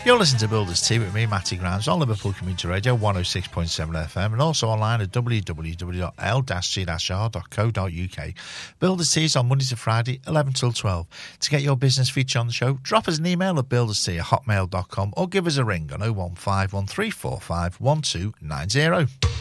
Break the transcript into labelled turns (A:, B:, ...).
A: You're listening to Builders Tea with me, Matty Grimes, on Liverpool Community Radio 106.7 FM and also online at www.l-c-r.co.uk. Builders Tea is on Monday to Friday, 11 till 12. To get your business feature on the show, drop us an email at builderstea@hotmail.com or give us a ring on 015 1345 1290.